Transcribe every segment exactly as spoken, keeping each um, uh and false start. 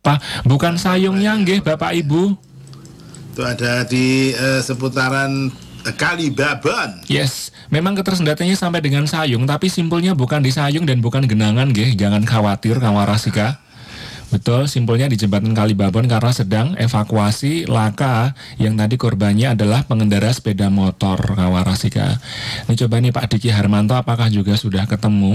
Pa, bukan sayungnya nggih Bapak Ibu. Itu ada di uh, seputaran uh, Kali Babon. Yes, memang ketersendatannya sampai dengan Sayung, tapi simpulnya bukan di Sayung dan bukan Genangan nggih. Jangan khawatir Kawarasika. Betul, simpulnya di jembatan Kali Babon karena sedang evakuasi laka yang tadi korbannya adalah pengendara sepeda motor Kawarasika. Ini coba nih Pak Diki Harmanto, apakah juga sudah ketemu?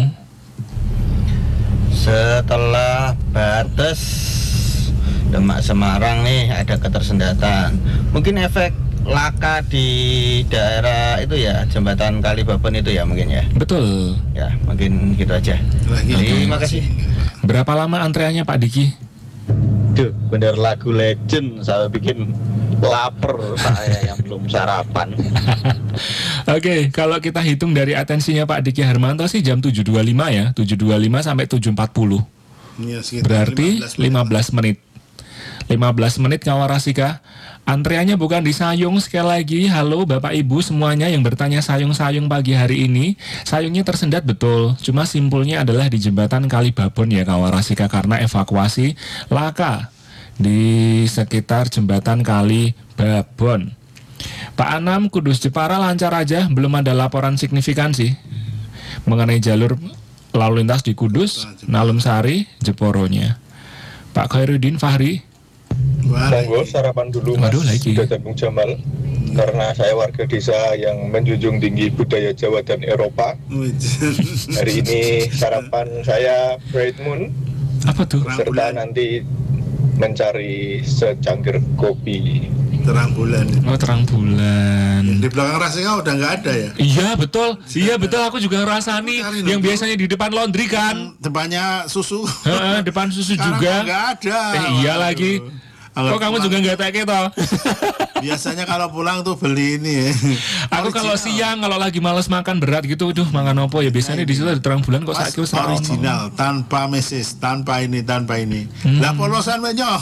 Setelah batas Demak Semarang nih ada ketersendatan. Mungkin efek laka di daerah itu ya, jembatan Kali Babon itu ya mungkin ya. Betul. Ya, mungkin gitu aja. Terima kasih. Berapa lama antreannya Pak Diki? Duh, bener lagu legend, saya bikin lapar saya yang belum sarapan. Oke, okay, kalau kita hitung dari atensinya Pak Diki Harmanto sih jam tujuh dua puluh lima ya, tujuh dua puluh lima sampai tujuh empat puluh. Ya, berarti lima belas menit. lima belas menit Kawarasika. Antreannya bukan di Sayung. Sekali lagi, halo Bapak Ibu semuanya yang bertanya Sayung-Sayung pagi hari ini. Sayungnya tersendat betul, cuma simpulnya adalah di jembatan Kali Babon ya Kawarasika, karena evakuasi laka di sekitar jembatan Kali Babon. Pak Anam, Kudus Jepara lancar aja, belum ada laporan signifikan sih mengenai jalur lalu lintas di Kudus, Nalum Sari, Jeporonya. Pak Khairuddin Fahri, monggo sarapan dulu Mas Dada Bung Jamal, karena saya warga desa yang menjunjung tinggi budaya Jawa dan Eropa. Hari ini sarapan saya Bright Moon. Apa tuh? Serta nanti mencari secangkir kopi. Terang bulan. Oh, terang bulan. Di belakang Rasika udah nggak ada ya? Iya betul, iya betul. Aku juga ngerasani yang biasanya di depan laundry kan. Depannya susu. Heeh, depan susu juga. Nggak ada. Eh iya lagi. Kok kamu juga nggak teke toh? Biasanya kalau pulang tuh beli ini ya. Aku kalau siang kalau lagi males makan berat gitu, duh makan opo ya biasanya di situ ada terang bulan kok saiki wis original, tanpa mesis, tanpa ini, tanpa ini. Hmm. Lah polosan menyo.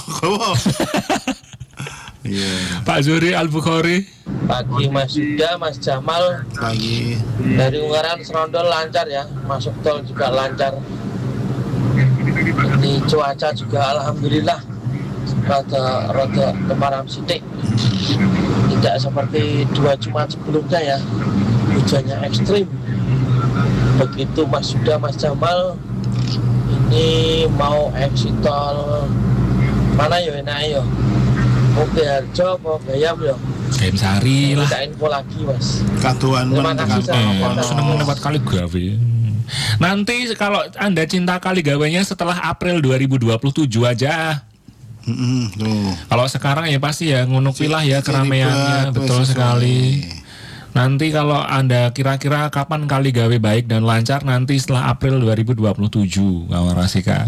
Yeah. Pak Zuri Al-Bukhari. Pagi Mas Yuda, Mas Jamal. Pagi. Dari Ungaran Serondol lancar ya, masuk tol juga lancar. Ini cuaca juga alhamdulillah rada rada temaram sidik. Tidak seperti dua Jumat sebelumnya ya, hujannya ekstrim. Begitu Mas Yuda, Mas Jamal, ini mau exit tol mana ya enak ya? Oke, Harjo, mau Gayam ya? Gayam Sari lah. Kita info lagi Mas. Katuan terima kasih eh, seneng lewat Kaligawe. Nanti kalau Anda cinta Kaligawenya setelah April dua ribu dua puluh tujuh aja. Mm-hmm, tuh. Kalau sekarang ya pasti ya ngunupilah ya keramaiannya, betul sekali. Nanti kalau Anda kira-kira kapan Kaligawe baik dan lancar, nanti setelah April dua ribu dua puluh tujuh, Kawarasika.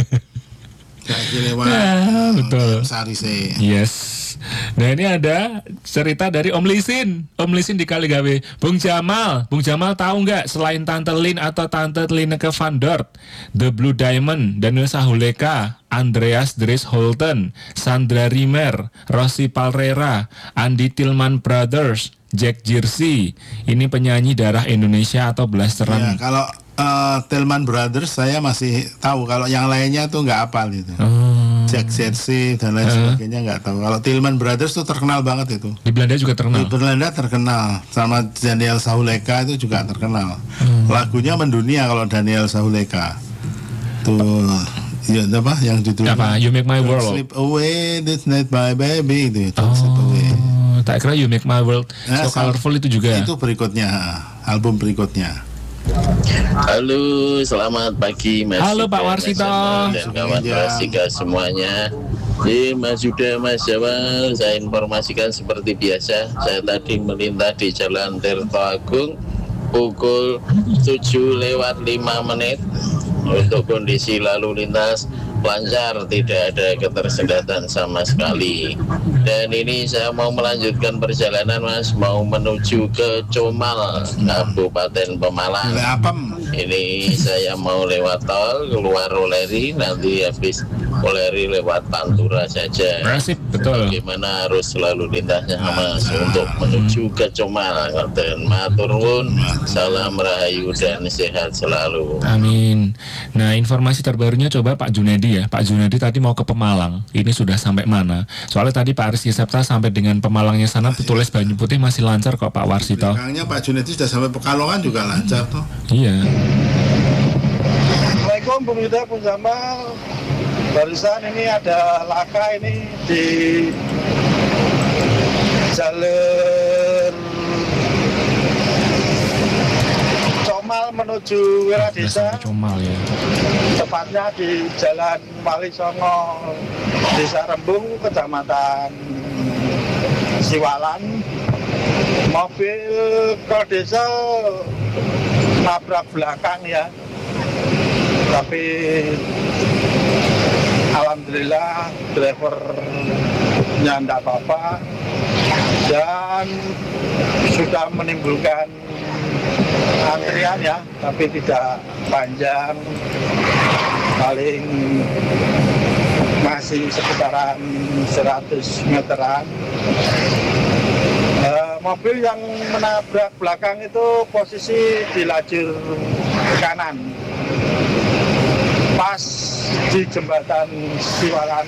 Nah, betul. Sari sih. Yes. Nah ini ada cerita dari Om Lisin, Om Lisin di Kaligawe. Bung Jamal, Bung Jamal tahu nggak selain Tante Lin atau Tante Lineke van Dort, The Blue Diamond, Daniel Sahuleka, Andreas Dries Holten, Sandra Rimer, Rossi Palrera, Andi Tillman Brothers, Jack Jersey, ini penyanyi darah Indonesia atau blasteran. Ya, kalau uh, Tillman Brothers saya masih tahu, kalau yang lainnya tuh nggak hafal itu. Oh. Jack Jersey dan lain uh. sebagainya nggak tahu. Kalau Tillman Brothers tuh terkenal banget itu. Di Belanda juga terkenal. Di Belanda terkenal, sama Daniel Sahuleka itu juga terkenal. Hmm. Lagunya mendunia kalau Daniel Sahuleka. Tuh, ya apa yang judul apa? You Make My World. Slip Away This Night My Baby itu. Oh. Slip Away. Tak kira You Make My World nah, So Colorful itu juga. Itu berikutnya, album berikutnya. Halo, selamat pagi Mas. Halo Pak Warsito dan kawan Rasika semuanya. Jadi Mas Yuda, Mas Jamal, saya informasikan seperti biasa. Saya tadi melintas di Jalan Tirto Agung pukul tujuh lewat lima menit. Untuk kondisi lalu lintas lancar, tidak ada ketersendatan sama sekali. Dan ini saya mau melanjutkan perjalanan Mas, mau menuju ke Comal, Kabupaten Pemalang. Ini saya mau lewat tol, keluar Oleri, nanti habis Oleri lewat Pantura saja. Nasib, betul. Bagaimana harus selalu lintasnya Mas untuk menuju ke Comal dan matur nuwun, salam rahayu dan sehat selalu. Amin. Nah, informasi terbarunya coba Pak Junedi ya. Pak Junedi tadi mau ke Pemalang. Ini sudah sampai mana? Soalnya tadi Pak Rizky Septa sampai dengan Pemalangnya sana tulis Banyu Putih masih lancar kok Pak Warsito. Belakangnya Pak Junedi sudah sampai Pekalongan juga lancar toh. Iya. Assalamualaikum Bung Yuda, Bung Jamal. Barusan ini ada laka ini di jalur Comal menuju Wiradesa. Comal ya. Tepatnya di Jalan Wali Songo, Desa Rembung, Kecamatan Siwalan. Mobil kol desa nabrak belakang ya. Tapi alhamdulillah drivernya tidak apa-apa dan sudah menimbulkan antrian ya, tapi tidak panjang, paling masih sekitaran seratus meteran. Uh, mobil yang menabrak belakang itu posisi di lajur kanan, pas di jembatan Siwalan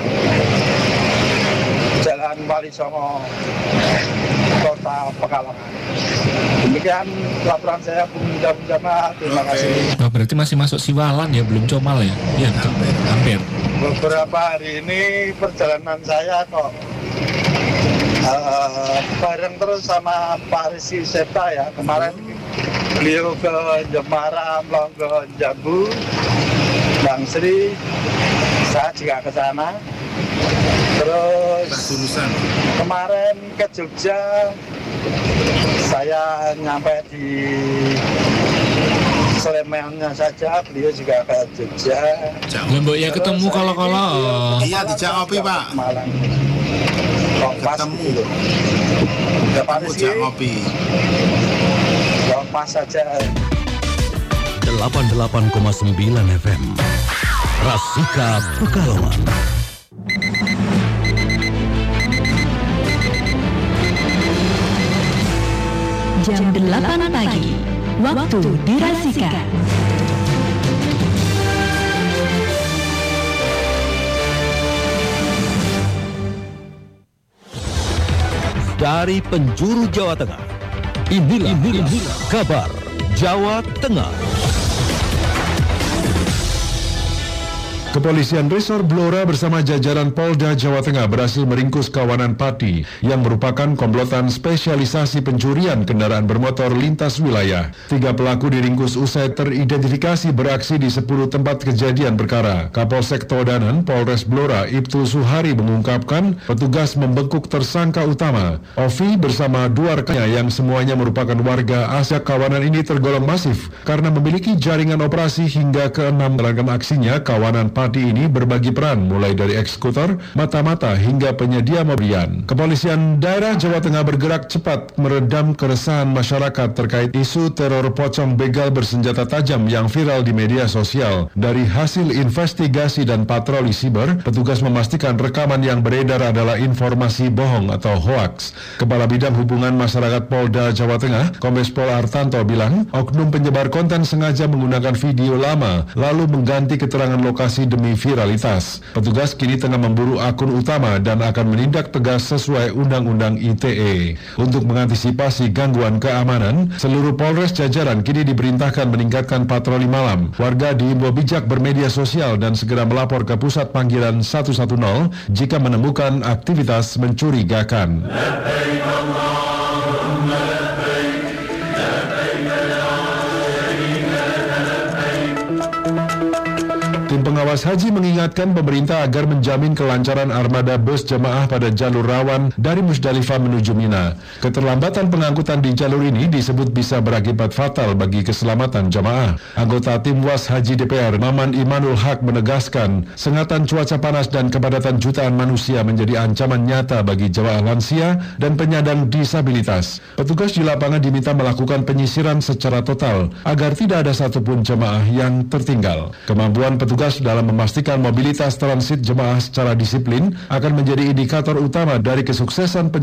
Jalan Wali Songo, Kota Pekalongan. Demikian laporan saya, Bung Jama. Terima kasih. Oh, berarti masih masuk Siwalan ya, belum Comal ya? Iya, hampir. hampir. Beberapa hari ini perjalanan saya kok uh, bareng terus sama Pak Rizky Septa ya. Kemarin beliau ke Jemara, Melonggo, Jambu, Bang Sri, saya juga ke sana. Terus kemarin ke Jogja, saya nyampe di Slemannya saja, beliau juga ke Jogja. Lembok ya ketemu kalau-kalau. Iya di Jakopi Pak. Malang. Kok pas gitu. Ketemu Jakopi. Kok pas saja. delapan puluh delapan koma sembilan F M Rasika Pekalongan. Jam delapan pagi, waktu di Rasika. Dari penjuru Jawa Tengah, inilah, inilah, inilah kabar Jawa Tengah. Kepolisian Resor Blora bersama jajaran Polda Jawa Tengah berhasil meringkus kawanan Pati yang merupakan komplotan spesialisasi pencurian kendaraan bermotor lintas wilayah. Tiga pelaku diringkus usai teridentifikasi beraksi di sepuluh tempat kejadian perkara. Kapolsek Todanan, Polres Blora, Ibtu Suhari mengungkapkan petugas membekuk tersangka utama, Ovi bersama dua rekannya yang semuanya merupakan warga asal. Kawanan ini tergolong masif karena memiliki jaringan operasi hingga ke enam. Dalam aksinya, kawanan Pati ini berbagi peran mulai dari eksekutor, mata-mata hingga penyedia pemberian. Kepolisian daerah Jawa Tengah bergerak cepat meredam keresahan masyarakat terkait isu teror pocong begal bersenjata tajam yang viral di media sosial. Dari hasil investigasi dan patroli siber, petugas memastikan rekaman yang beredar adalah informasi bohong atau hoaks. Kepala Bidang Hubungan Masyarakat Polda Jawa Tengah, Kombes Pol Artanto bilang, oknum penyebar konten sengaja menggunakan video lama lalu mengganti keterangan lokasi demi viralitas. Petugas kini tengah memburu akun utama dan akan menindak tegas sesuai Undang-Undang I T E. Untuk mengantisipasi gangguan keamanan, seluruh Polres jajaran kini diperintahkan meningkatkan patroli malam. Warga diimbau bijak bermedia sosial dan segera melapor ke pusat panggilan satu satu nol jika menemukan aktivitas mencurigakan. Tim pengawas haji mengingatkan pemerintah agar menjamin kelancaran armada bus jemaah pada jalur rawan dari Musdalifah menuju Mina. Keterlambatan pengangkutan di jalur ini disebut bisa berakibat fatal bagi keselamatan jemaah. Anggota tim Was Haji D P R, Maman Imanul Haq menegaskan, sengatan cuaca panas dan kepadatan jutaan manusia menjadi ancaman nyata bagi jemaah lansia dan penyandang disabilitas. Petugas di lapangan diminta melakukan penyisiran secara total agar tidak ada satupun jemaah yang tertinggal. Kemampuan petugas dalam memastikan mobilitas transit jemaah secara disiplin akan menjadi indikator utama dari kesuksesan